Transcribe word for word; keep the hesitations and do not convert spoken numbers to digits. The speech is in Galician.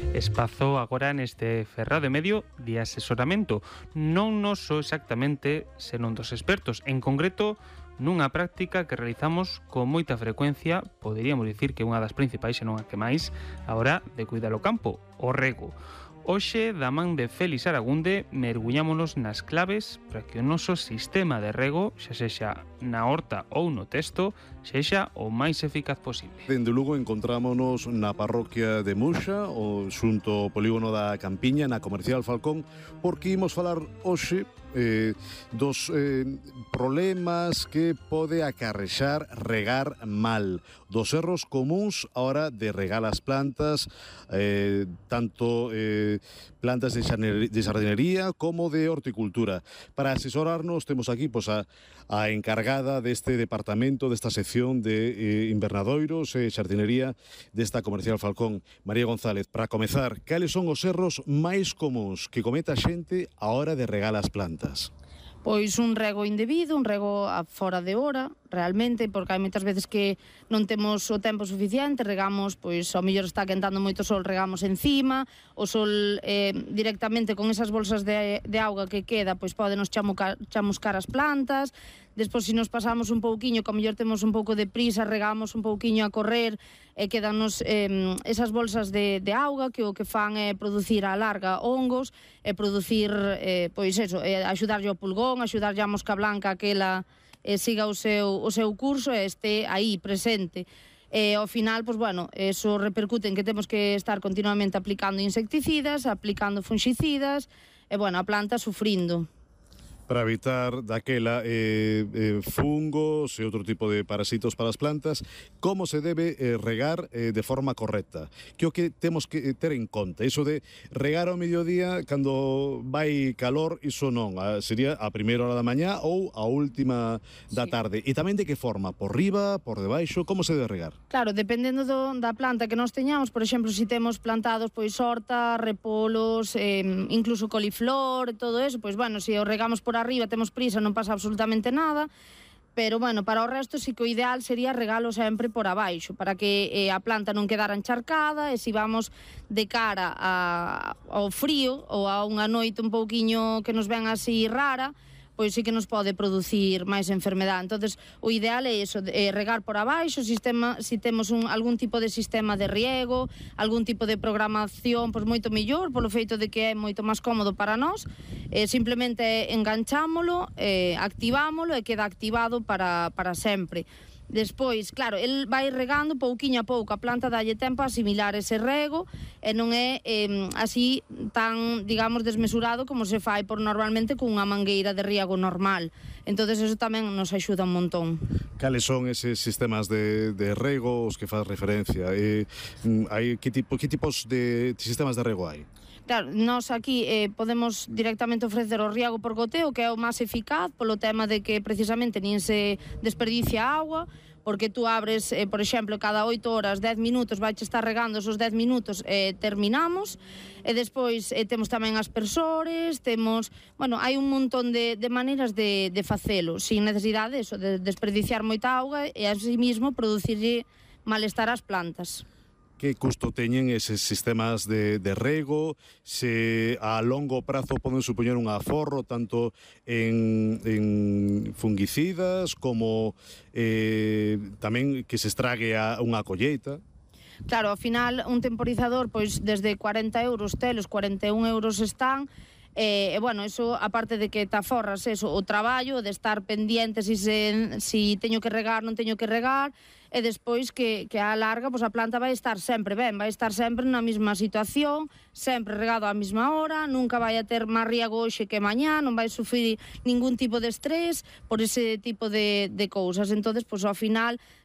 Espazo agora neste ferrado e medio de asesoramento, non noso exactamente, senón dos expertos, en concreto nunha práctica que realizamos con moita frecuencia, poderíamos dicir que unha das principais e non a que máis, a hora de cuidar o campo, o rego. Hoxe, da man de Félix Aragunde, mergullámonos nas claves para que o noso sistema de rego, xa sexa na horta ou no testo, sexa o máis eficaz posible. Dende Lugo encontrámonos na parroquia de Muxa, o xunto ao polígono da Campiña, na Comercial Falcón, porque imos falar hoxe eh, dos eh, problemas que pode acarrexar regar mal, dos erros comuns a hora de regar as plantas, eh, tanto eh, plantas de jardinería como de horticultura. Para asesorarnos temos aquí pois, a, a encargada deste departamento, desta sección de eh, invernadoiros e jardinería desta Comercial Falcón, María González. Para comezar, cales son os erros máis comuns que cometa a xente a hora de regar as plantas? Pois un rego indebido, un rego a fora de hora, realmente, porque hai moitas veces que non temos o tempo suficiente, regamos, pois ao mellor está quentando moito sol, regamos encima, o sol eh, directamente con esas bolsas de, de auga que queda, pois podenos chamucar, chamuscar as plantas. Despois, se nos pasamos un pouquiño, que ao mellor temos un pouco de prisa, regamos un pouquiño a correr, e quedanos eh, esas bolsas de, de auga que o que fan é producir a larga hongos, e producir, eh, pois eso, eh, axudarlle ao pulgón, axudarlle a mosca blanca que ela eh, siga o seu, o seu curso e este aí presente. E ao final, pois bueno, eso repercute en que temos que estar continuamente aplicando insecticidas, aplicando fungicidas, e bueno, a planta sufrindo. Para evitar daquela eh, eh, fungos e outro tipo de parasitos para as plantas, como se debe eh, regar eh, de forma correcta? Que o que temos que ter en conta? Iso de regar ao mediodía cando vai calor, iso non, a, sería a primeira hora da mañá ou a última da tarde. E tamén de que forma? Por riba, por debaixo, como se debe regar? Claro, dependendo do, da planta que nós teñamos, por exemplo, se si temos plantados pois horta, repolos, eh, incluso coliflor, todo eso, pois bueno, se o regamos por arriba, temos prisa, non pasa absolutamente nada, pero bueno, para o resto sí que o ideal sería regalo sempre por abaixo, para que eh, a planta non quedara encharcada, e se vamos de cara a, ao frío ou a unha noite un pouquiño que nos ven así rara, pois sí que nos pode producir máis enfermedade. Entonces, o ideal é iso, é regar por abaixo, sistema, se temos un, algún tipo de sistema de riego, algún tipo de programación, pois moito mellor, polo feito de que é moito máis cómodo para nós, eh, simplemente enganchámolo, eh, activámolo e queda activado para, para sempre. Despois, claro, el vai regando pouquiño a pouco, a planta dalle tempo a asimilar ese rego e non é eh, así tan, digamos, desmesurado como se fai por normalmente cunha mangueira de riego normal. Entonces eso tamén nos axuda un montón. Cales son eses sistemas de, de rego os que faz referencia? E, hai, que, tipo, que tipos de sistemas de rego hai? Claro, nós aquí eh, podemos directamente ofrecer o riego por goteo, que é o máis eficaz, polo tema de que precisamente nin se desperdicia agua, porque tú abres, eh, por exemplo, cada oito horas, dez minutos, vai estar regando esos dez minutos e eh, terminamos, e despois eh, temos tamén aspersores, temos, bueno, hai un montón de, de maneiras de, de facelo, sin necesidade eso, de desperdiciar moita auga e así mismo producirlle malestar ás plantas. Que custo teñen eses sistemas de, de rego, se a longo prazo poden supoñer un aforro tanto en, en fungicidas como eh, tamén que se estrague a unha colleita? Claro, ao final un temporizador pois desde cuarenta euros telos, cuarenta e un euros están. E, eh, bueno, eso, aparte de que te aforras eso, o traballo de estar pendiente si, se, si teño que regar, non teño que regar, e despois que, que a larga pois a planta vai estar sempre ben, vai estar sempre na mesma situación, sempre regado á mesma hora, nunca vai a ter máis riego hoxe que mañá, non vai sufrir ningún tipo de estrés por ese tipo de, de cousas. Entonces, pois ao final